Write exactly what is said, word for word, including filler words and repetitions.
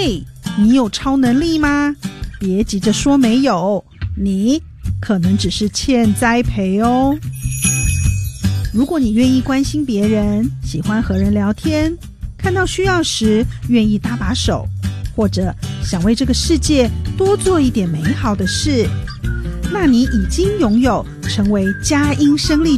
嘿，你有超能力吗？别急着说没有，你可能只是欠栽培哦。如果你愿意关心别人，喜欢和人聊天，看到需要时愿意搭把手，或者想为这个世界多做一点美好的事，那你已经拥有成为佳音声力